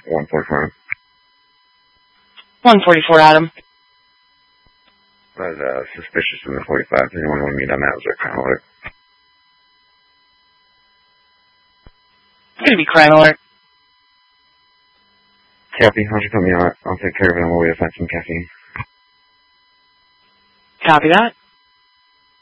144. 144, Adam. I was suspicious in the 45. Anyone want to meet on that? Was a crime alert? It's gonna be crime alert. Copy. Why don't you put me on it? I'll take care of it on the way to find some caffeine. Copy that.